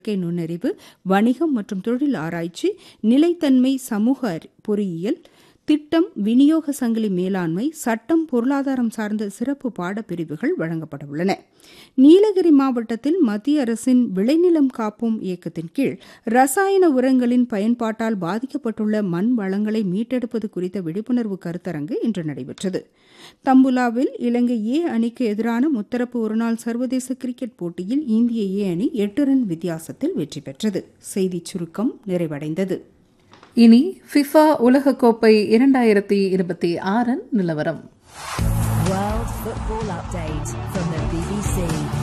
செயற்கை நுண்ணறிவு, வணிகம் மற்றும் தொழில் ஆராய்ச்சி, நிலைத்தன்மை, சமூக பொறியியல், திட்டம், விநியோக சங்கிலி மேலாண்மை, சட்டம், பொருளாதாரம் சார்ந்த சிறப்பு பாடப்பிரிவுகள் வழங்கப்பட உள்ளன. நீலகிரி மாவட்டத்தில் மத்திய அரசின் விளைநிலம் காப்போம் இயக்கத்தின் கீழ் ரசாயன உரங்களின் பயன்பாட்டால் பாதிக்கப்பட்டுள்ள மண் வளங்களை மீட்டெடுப்பது குறித்த விழிப்புணர்வு கருத்தரங்கு இன்று நடைபெற்றது. தம்புலாவில் இலங்கை ஏ அணிக்கு எதிரான முத்தரப்பு ஒருநாள் சர்வதேச கிரிக்கெட் போட்டியில் இந்திய ஏ அணி 8 ரன் வித்தியாசத்தில் வெற்றி பெற்றது. செய்திச் சுருக்கம் நிறைவடைந்தது. இனி ஃபிஃபா உலகக்கோப்பை 2026 நிலவரம். World Football Update from the BBC.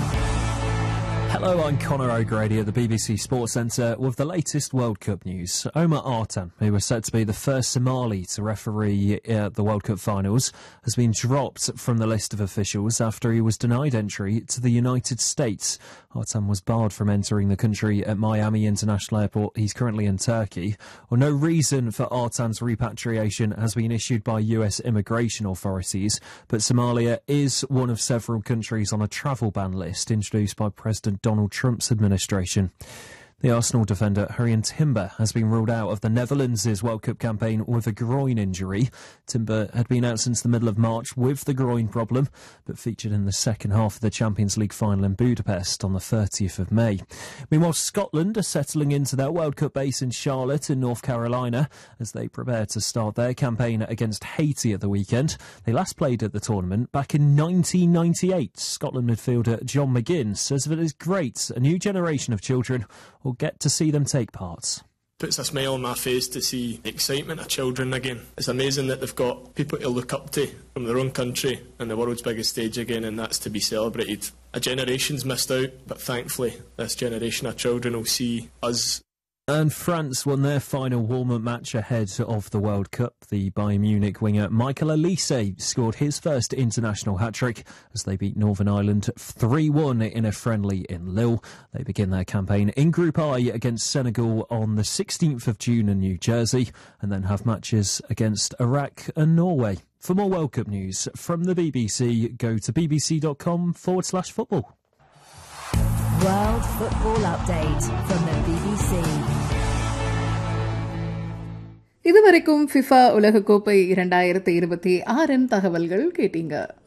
Hello, I'm Conor O'Grady at the BBC Sports Centre with the latest World Cup news. Omar Artan, who was set to be the first Somali to referee the World Cup finals, has been dropped from the list of officials after he was denied entry to the United States. Artan was barred from entering the country at Miami International Airport. He's currently in Turkey. Well, no reason for Artan's repatriation has been issued by US immigration authorities, but Somalia is one of several countries on a travel ban list introduced by President Donald Trump's administration. The Arsenal defender Hurrien Timber has been ruled out of the Netherlands' World Cup campaign with a groin injury. Timber had been out since the middle of March with the groin problem, but featured in the second half of the Champions League final in Budapest on the 30th of May. Meanwhile, Scotland are settling into their World Cup base in Charlotte in North Carolina as they prepare to start their campaign against Haiti at the weekend. They last played at the tournament back in 1998. Scotland midfielder John McGinn says that it is great a new generation of children will get to see them take part. Puts a smile on my face to see the excitement of children again. It's amazing that they've got people to look up to from their own country and the world's biggest stage again, and that's to be celebrated. A generation's missed out, but thankfully this generation of children will see us. And France won their final warm-up match ahead of the World Cup. The Bayern Munich winger Michael Olise scored his first international hat-trick as they beat Northern Ireland 3-1 in a friendly in Lille. They begin their campaign in Group I against Senegal on the 16th of June in New Jersey, and then have matches against Iraq and Norway. For more World Cup news from the BBC, go to bbc.com/football. World Football Update from the BBC. இதுவரைக்கும் FIFA உலகக்கோப்பை 2026 தகவல்கள் கேட்டீங்க.